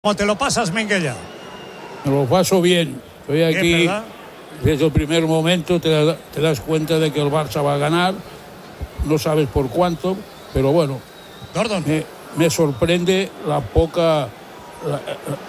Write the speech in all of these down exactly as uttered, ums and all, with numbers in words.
¿Cómo te lo pasas, Minguella? Me lo paso bien. Estoy aquí Bien, ¿verdad? desde el primer momento. Te, da- te das cuenta de que el Barça va a ganar. No sabes por cuánto, pero bueno. Gordon. Me, me sorprende la poca... la-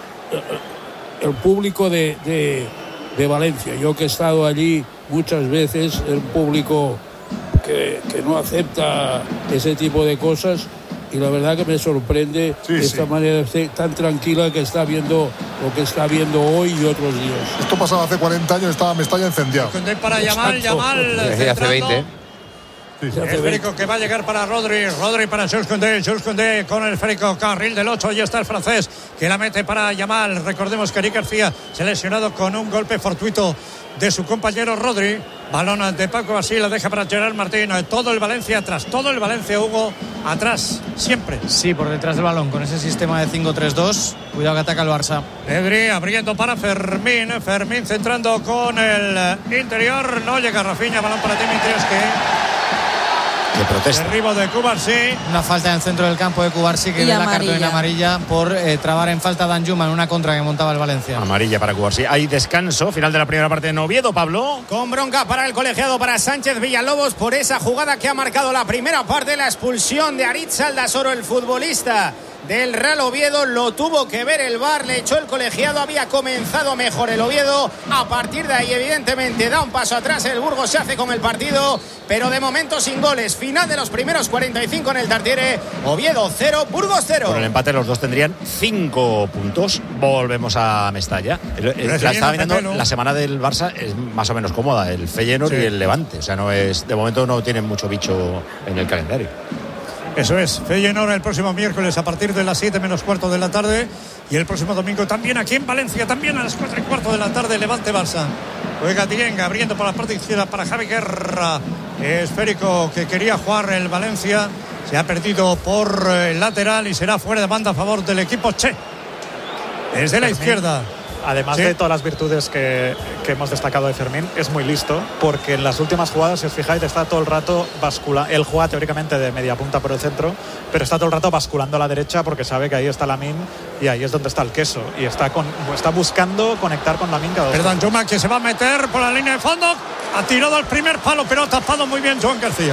el público de, de, de Valencia. Yo que he estado allí muchas veces, el público que, que no acepta ese tipo de cosas, y la verdad que me sorprende Sí, esta sí. manera de- tan tranquila que está viendo lo que está viendo hoy y otros días. Esto pasaba hace cuarenta años, estaba Mestalla encendido. Condé para Yamal, Exacto. Yamal. Sí, hace centrando. veinte. Sí, sí. Hace Esférico que va a llegar para Rodri, Rodri para Jules Koundé, Jules Koundé con el esférico, carril del ocho, y está el francés que la mete para Yamal. Recordemos que Eric García se ha lesionado con un golpe fortuito de su compañero Rodri. Balón de Paco Basile, la deja para Gerard Martín. Todo el Valencia atrás, todo el Valencia, Hugo, atrás, siempre. Sí, por detrás del balón, con ese sistema de cinco tres dos. Cuidado que ataca el Barça. Pedri abriendo para Fermín, Fermín centrando con el interior, no llega Rafinha, balón para Dimitrievski. Que protesta. Derribo de Cubarsí. Una falta en el centro del campo de Cubarsí, que Y ve la amarilla. cartulina amarilla por eh, trabar en falta a Danjuma en una contra que montaba el Valencia. Amarilla para Cubarsí. Hay descanso, final de la primera parte en Oviedo, Pablo. Con bronca para el colegiado, para Sánchez Villalobos, por esa jugada que ha marcado la primera parte, la expulsión de Aritz Aldasoro, el futbolista del Real Oviedo. Lo tuvo que ver el V A R, le echó el colegiado, había comenzado mejor el Oviedo. A partir de ahí, evidentemente, da un paso atrás el Burgos, se hace con el partido, pero de momento sin goles. Final de los primeros cuarenta y cinco en el Tartiere. Oviedo cero, Burgos cero. Con el empate los dos tendrían cinco puntos. Volvemos a Mestalla. El- el- Pero la estaba Pepe, mirando, ¿no? la semana del Barça es más o menos cómoda. El Feyenoord Sí. y el Levante. O sea, no es, de momento no tienen mucho bicho en el calendario. Eso es, Feyenoord el próximo miércoles a partir de las siete menos cuarto de la tarde, y el próximo domingo también aquí en Valencia, también a las cuatro y cuarto de la tarde, Levante Barça. Juega Dienga abriendo por la parte izquierda para Javi Guerra, esférico que quería jugar el Valencia, se ha perdido por el lateral y será fuera de banda a favor del equipo Che. Desde la izquierda. Además Sí. de todas las virtudes que, que hemos destacado de Fermín, es muy listo, porque en las últimas jugadas, si os fijáis, está todo el rato basculando. Él juega teóricamente de media punta por el centro, pero está todo el rato basculando a la derecha porque sabe que ahí está Lamine y ahí es donde está el queso. Y está, con, está buscando conectar con Lamine cada dos. Perdón, Juma, que se va a meter por la línea de fondo. Ha tirado al primer palo, pero ha tapado muy bien Joan García.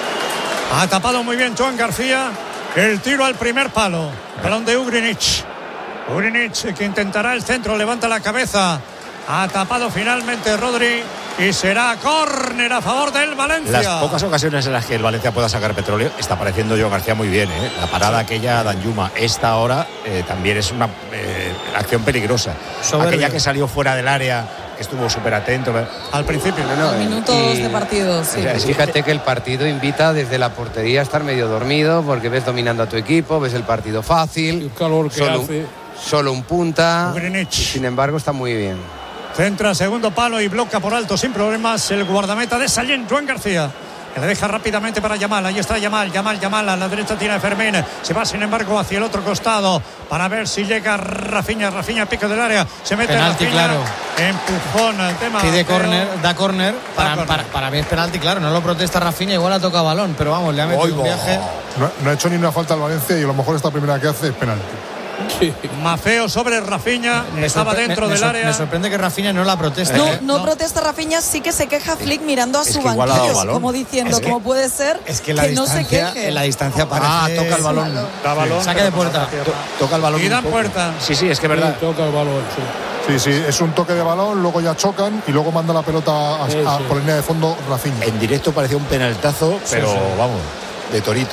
Ha tapado muy bien Joan García. El tiro al primer palo. Balón de Ugrinic. Ugrinic que intentará el centro, levanta la cabeza. Ha tapado finalmente Rodri y será córner a favor del Valencia. Las pocas ocasiones en las que el Valencia pueda sacar petróleo, está apareciendo Joan García muy bien, ¿eh? La parada aquella Danjuma, esta ahora eh, también es una eh, acción peligrosa. Soberbio. Aquella que salió fuera del área, que estuvo súper atento. Al principio. Minutos y- de partido, sí. O sea, fíjate que el partido invita desde la portería a estar medio dormido porque ves dominando a tu equipo, ves el partido fácil. El calor que solo, hace. solo un punta. Ugrinic. Y sin embargo está muy bien. Centra segundo palo y bloca por alto sin problemas el guardameta de Sallent, Joan García, que le deja rápidamente para Yamal. Ahí está Yamal, Yamal, Yamal. A la derecha tiene Fermín. Se va sin embargo hacia el otro costado para ver si llega Rafinha. Rafinha, pico del área. Se mete Penalti, Rafinha. claro. Empujón al tema. Pide pero- córner, da córner. Para, córner. para, para mí es penalti, claro. No lo protesta Rafinha, igual ha tocado balón. Pero vamos, le ha metido un viaje. No, no ha hecho ni una falta al Valencia y a lo mejor esta primera que hace es penalti. Sí. Mafeo sobre Rafinha. Me Estaba sorpre- dentro me- del me sor- área. Me sorprende que Rafinha no la proteste. No, ¿eh? no protesta Rafinha, sí que se queja Flick mirando a Es su que igual ha dado banquillo, balón. como diciendo, Es que- ¿cómo puede ser Es que, la no se distancia, queje? en la distancia parece... Ah, toca el balón. Da balón, Saque pero de no puerta. toca tierra. Toca el balón. Y un dan poco. puerta. Sí, sí, es que es verdad. Sí, toca el balón, sí. Sí, sí, es un toque de balón, luego ya chocan y luego manda la pelota a, Sí, a- sí. por la línea de fondo Rafinha. En directo parecía un penaltazo, pero vamos, de torito.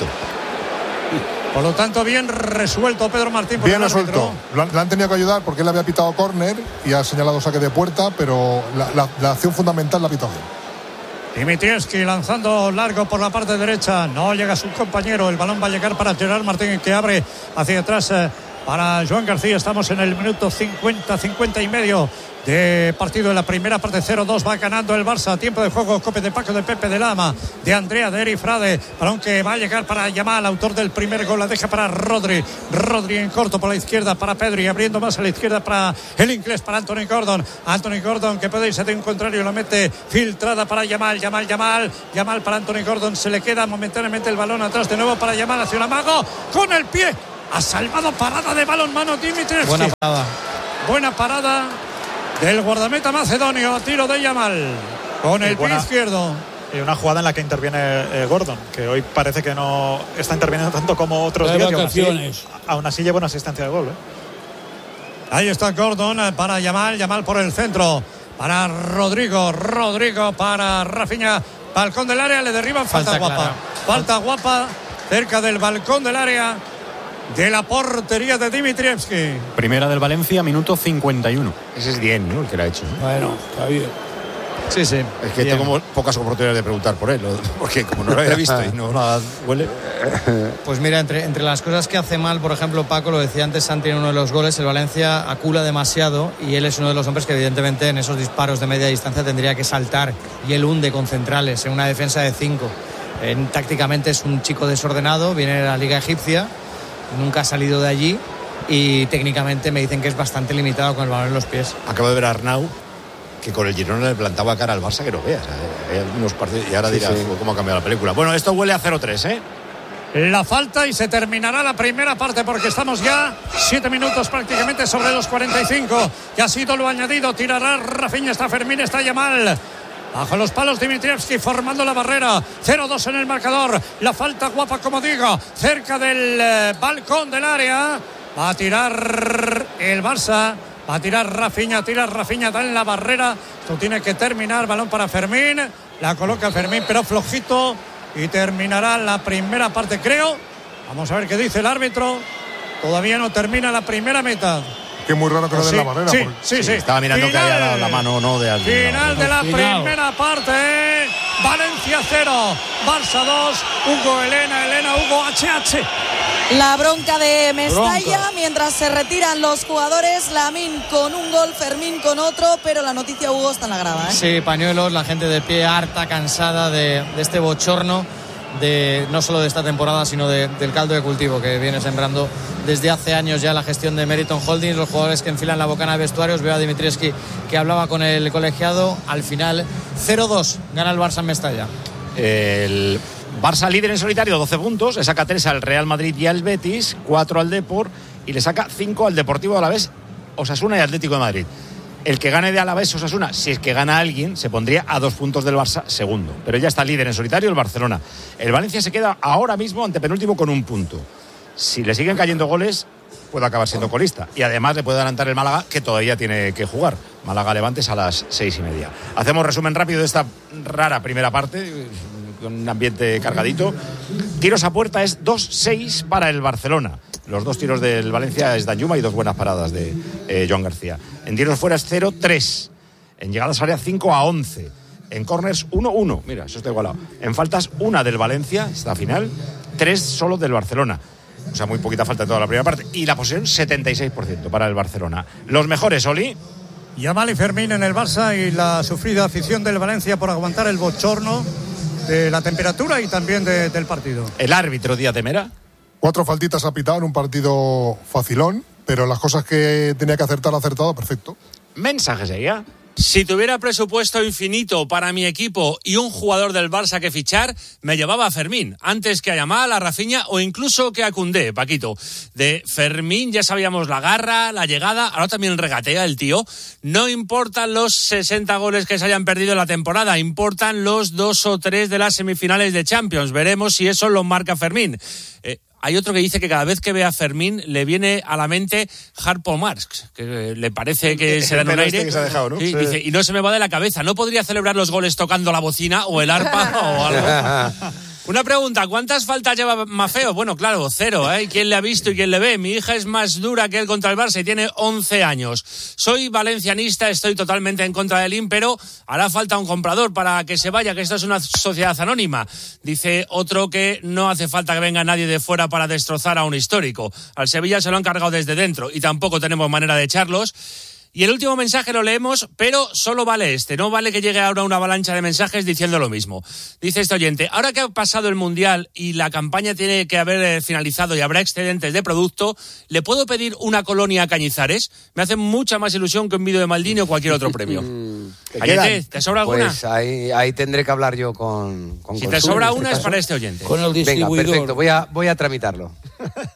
Por lo tanto, bien resuelto Pedro Martín. por Bien el árbitro. resuelto. Lo han- Le han tenido que ayudar porque él había pitado córner y ha señalado saque de puerta, pero la, la- la acción fundamental la ha pitado bien. Dimitrievski lanzando largo por la parte derecha. No llega su compañero. El balón va a llegar para Gerard Martín, que abre hacia atrás eh, para Joan García. Estamos en el minuto cincuenta, cincuenta y medio de partido de la primera parte. Cero dos va ganando el Barça. Tiempo de juego. Cope de Paco, de Pepe, de Lama, de Andrea, de Eri Frade. Balón que va a llegar para Yamal, autor del primer gol. La deja para Rodri. Rodri en corto por la izquierda para Pedri. Abriendo más a la izquierda para el inglés, para Anthony Gordon. Anthony Gordon que puede irse de un contrario. La mete filtrada para Yamal. Yamal, Yamal. Yamal para Anthony Gordon. Se le queda momentáneamente el balón atrás. De nuevo para Yamal. Hacia un amago con el pie. Ha salvado parada de balonmano Dimitrievski. Buena parada. Buena parada del guardameta macedonio a tiro de Yamal. Con el pie izquierdo. Y una jugada en la que interviene eh, Gordon, que hoy parece que no está interviniendo tanto como otros días. Aún así, aún así lleva una asistencia de gol. ¿eh? Ahí está Gordon para Yamal. Yamal por el centro. Para Rodrigo. Rodrigo para Rafinha. Balcón del área. Le derriban. Falta, falta guapa. Clara. Falta guapa cerca del balcón del área de la portería de Dimitrievski. Primera del Valencia, minuto cincuenta y uno. Ese es bien, ¿no? El que lo ha hecho. Bueno, está bien. Sí, sí. Es que bien. Tengo pocas oportunidades de preguntar por él, porque como no lo había visto y no la huele. Pues mira, entre, entre las cosas que hace mal, por ejemplo, Paco, lo decía antes Santi en uno de los goles, el Valencia acula demasiado y él es uno de los hombres que evidentemente en esos disparos de media distancia tendría que saltar, y él hunde con centrales en una defensa de cinco. En, tácticamente es un chico desordenado, viene de la Liga Egipcia, nunca ha salido de allí y técnicamente me dicen que es bastante limitado con el balón en los pies. Acabo de ver a Arnau, que con el Girona le plantaba cara al Barça que no veas. Hay algunos partidos y ahora dirás sí, sí. cómo ha cambiado la película. Bueno, esto huele a cero tres, ¿eh? La falta y se terminará la primera parte porque estamos ya siete minutos prácticamente sobre los cuarenta y cinco. Ya ha sido lo añadido. Tirará Rafinha, está Fermín, está Yamal. Bajo los palos Dimitrievski formando la barrera. cero dos en el marcador. La falta guapa, como digo, cerca del eh, balcón del área. Va a tirar el Barça. Va a tirar Rafinha, tira Rafinha, está en la barrera. Esto tiene que terminar. Balón para Fermín. La coloca Fermín, pero flojito. Y terminará la primera parte, creo. Vamos a ver qué dice el árbitro. Todavía no termina la primera mitad. Que es muy raro que no den sí, la barrera. Sí, porque... sí, sí, sí. Estaba mirando final, que había dado la mano o no de alguien. Final de la final. primera parte. Valencia cero, Barça dos. Hugo Elena, Elena, Hugo H H. La bronca de Mestalla, bronca. Mientras se retiran los jugadores, Lamine con un gol, Fermín con otro, pero la noticia, Hugo, está en la grada, ¿eh? Sí, pañuelos, la gente de pie, harta, cansada de, de este bochorno, de no solo de esta temporada, sino de, del caldo de cultivo que viene sembrando desde hace años ya la gestión de Meriton Holdings, los jugadores que enfilan la bocana de vestuarios. Veo a Dimitrievski que hablaba con el colegiado. Al final cero dos gana el Barça en Mestalla. El Barça líder en solitario, doce puntos, le saca tres al Real Madrid y al Betis, cuatro al Depor y le saca cinco al Deportivo Alavés, Osasuna y Atlético de Madrid. El que gane de Alavés Osasuna, si es que gana alguien, se pondría a dos puntos del Barça segundo. Pero ya está líder en solitario el Barcelona. El Valencia se queda ahora mismo antepenúltimo con un punto. Si le siguen cayendo goles, puede acabar siendo colista. Y además le puede adelantar el Málaga, que todavía tiene que jugar. Málaga-Levantes a las seis y media. Hacemos resumen rápido de esta rara primera parte, con un ambiente cargadito. Tiros a puerta es dos seis para el Barcelona. Los dos tiros del Valencia es Danjuma y dos buenas paradas de eh, Joan García. En tiros fuera es cero tres. En llegadas a área cinco a once. En corners uno uno. Mira, eso está igualado. En faltas una del Valencia, esta final. Tres solo del Barcelona. O sea, muy poquita falta en toda la primera parte. Y la posesión setenta y seis por ciento para el Barcelona. Los mejores, Oli. Yamal y Fermín en el Barça y la sufrida afición del Valencia por aguantar el bochorno de la temperatura y también de, del partido. El árbitro Díaz de Mera. Cuatro faltitas ha pitado en un partido facilón, pero las cosas que tenía que acertar ha acertado perfecto. Mensajes ella. Si tuviera presupuesto infinito para mi equipo y un jugador del Barça que fichar, me llevaba a Fermín, antes que a Yamal, a Rafinha o incluso que a Koundé, Paquito. De Fermín ya sabíamos la garra, la llegada, ahora también regatea el tío. No importan los sesenta goles que se hayan perdido en la temporada, importan los dos o tres de las semifinales de Champions. Veremos si eso lo marca Fermín. Eh, Hay otro que dice que cada vez que ve a Fermín le viene a la mente Harpo Marx, que le parece que se da en un aire. Este que se ha dejado, ¿no? Sí, sí. Dice, y no se me va de la cabeza. ¿No podría celebrar los goles tocando la bocina o el arpa o algo? Una pregunta, ¿cuántas faltas lleva Maffeo? Bueno, claro, cero, ¿eh? ¿Quién le ha visto y quién le ve? Mi hija es más dura que él contra el Barça y tiene once años. Soy valencianista, estoy totalmente en contra del I M, pero hará falta un comprador para que se vaya, que esto es una sociedad anónima. Dice otro que no hace falta que venga nadie de fuera para destrozar a un histórico. Al Sevilla se lo han cargado desde dentro y tampoco tenemos manera de echarlos. Y el último mensaje lo leemos, pero solo vale este. No vale que llegue ahora una avalancha de mensajes diciendo lo mismo. Dice este oyente, ahora que ha pasado el Mundial y la campaña tiene que haber finalizado y habrá excedentes de producto, ¿le puedo pedir una colonia a Cañizares? Me hace mucha más ilusión que un vídeo de Maldini o cualquier otro premio. Ayete, ¿te sobra alguna? Pues ahí, ahí tendré que hablar yo con, con Si te sobra una es para este oyente. Con el distribuidor. Venga, perfecto, voy a, voy a tramitarlo.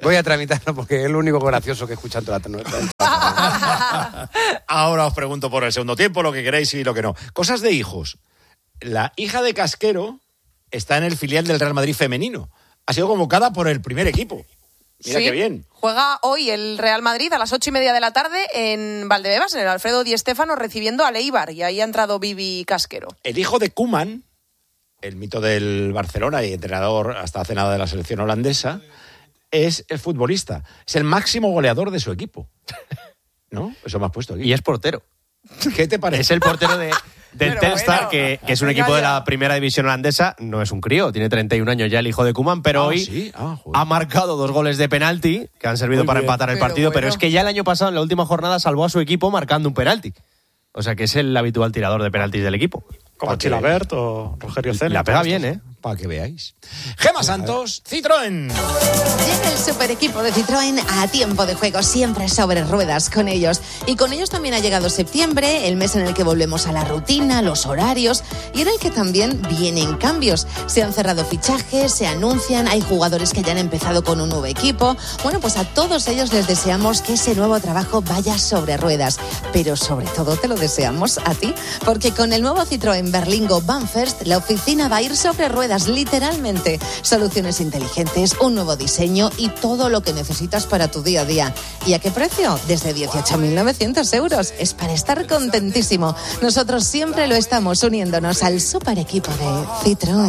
Voy a tramitarlo porque es lo único gracioso que escuchan toda la noche. Ahora os pregunto por el segundo tiempo, lo que queréis y lo que no. Cosas de hijos. La hija de Casquero está en el filial del Real Madrid femenino. Ha sido convocada por el primer equipo. Mira sí, qué bien. Juega hoy el Real Madrid a las ocho y media de la tarde en Valdebebas, en el Alfredo Di Stéfano, recibiendo al Eibar. Y ahí ha entrado Vivi Casquero. El hijo de Koeman, el mito del Barcelona y entrenador hasta hace nada de la selección holandesa, es el futbolista. Es el máximo goleador de su equipo. ¿No? Eso me has puesto aquí. Y es portero. ¿Qué te parece? Es el portero de... del Telstar, bueno, que, que es un equipo ya, ya. de la primera división holandesa. No es un crío, tiene treinta y un años ya el hijo de Koeman, pero ah, hoy ¿sí? ah, ha marcado dos goles de penalti que han servido Muy para bien. empatar el Pero partido, bueno. pero es que ya el año pasado, en la última jornada, salvó a su equipo marcando un penalti. O sea que es el habitual tirador de penaltis del equipo. Como Chilabert o Rogerio Ceni. La pega bien, ¿eh? Para que veáis. Gema Santos, Citroën. Llega el super equipo de Citroën a tiempo de juego, siempre sobre ruedas con ellos. Y con ellos también ha llegado septiembre, el mes en el que volvemos a la rutina, los horarios, y en el que también vienen cambios. Se han cerrado fichajes, se anuncian, hay jugadores que ya han empezado con un nuevo equipo. Bueno, pues a todos ellos les deseamos que ese nuevo trabajo vaya sobre ruedas. Pero sobre todo te lo deseamos a ti, porque con el nuevo Citroën Berlingo Banfirst, la oficina va a ir sobre ruedas, literalmente. Soluciones inteligentes, un nuevo diseño y todo lo que necesitas para tu día a día. ¿Y a qué precio? Desde dieciocho mil novecientos euros. Es para estar contentísimo. Nosotros siempre lo estamos uniéndonos al super equipo de Citroën.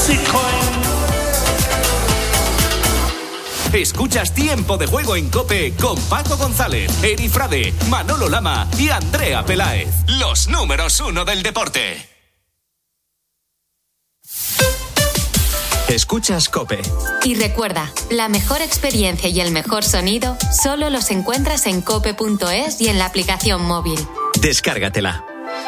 Escuchas Tiempo de Juego en COPE con Paco González, Eri Frade, Manolo Lama y Andrea Peláez. Los números uno del deporte. Escuchas COPE. Y recuerda, la mejor experiencia y el mejor sonido solo los encuentras en cope punto es y en la aplicación móvil. Descárgatela.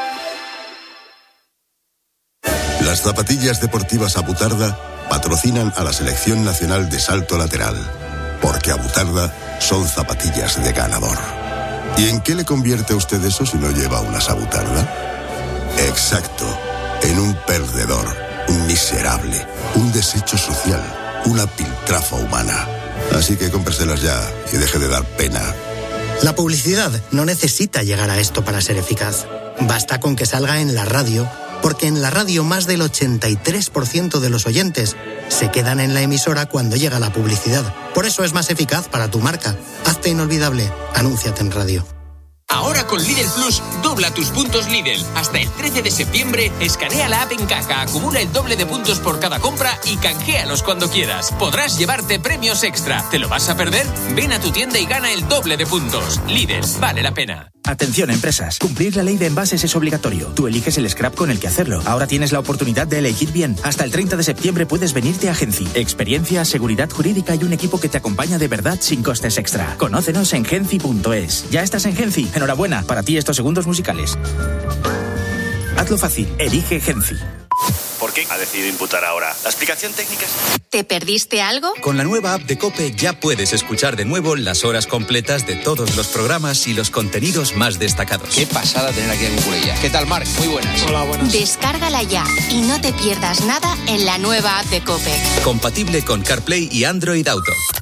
Las zapatillas deportivas Abutarda patrocinan a la Selección Nacional de Salto Lateral, porque Abutarda son zapatillas de ganador. ¿Y en qué le convierte a usted eso si no lleva unas Abutarda? Exacto, en un perdedor, un miserable, un desecho social, una piltrafa humana. Así que cómpreselas ya y deje de dar pena. La publicidad no necesita llegar a esto para ser eficaz. Basta con que salga en la radio, porque en la radio más del ochenta y tres por ciento de los oyentes se quedan en la emisora cuando llega la publicidad. Por eso es más eficaz para tu marca. Hazte inolvidable. Anúnciate en radio. Ahora con Lidl Plus, dobla tus puntos Lidl. Hasta el trece de septiembre, escanea la app en caja, acumula el doble de puntos por cada compra y canjealos cuando quieras. Podrás llevarte premios extra. ¿Te lo vas a perder? Ven a tu tienda y gana el doble de puntos. Lidl, vale la pena. Atención, empresas. Cumplir la ley de envases es obligatorio. Tú eliges el scrap con el que hacerlo. Ahora tienes la oportunidad de elegir bien. Hasta el treinta de septiembre puedes venirte a Genci. Experiencia, seguridad jurídica y un equipo que te acompaña de verdad sin costes extra. Conócenos en genci punto es. ¿Ya estás en Genci? Enhorabuena, para ti estos segundos musicales. Hazlo fácil, elige Genci. ¿Por qué ha decidido imputar ahora? ¿La explicación técnica es...? ¿Te perdiste algo? Con la nueva app de COPE ya puedes escuchar de nuevo las horas completas de todos los programas y los contenidos más destacados. Qué pasada tener aquí a Cucurella. ¿Qué tal, Marc? Muy buenas. Hola, buenas. Descárgala ya y no te pierdas nada en la nueva app de COPE. Compatible con CarPlay y Android Auto.